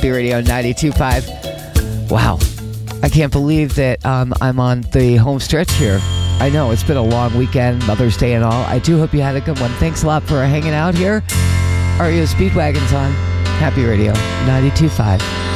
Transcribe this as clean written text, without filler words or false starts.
Happy Radio 92.5. Wow. I can't believe that I'm on the home stretch here. I know, it's been a long weekend, Mother's Day and all. I do hope you had a good one. Thanks a lot for hanging out here. REO Speedwagon's on Happy Radio 92.5.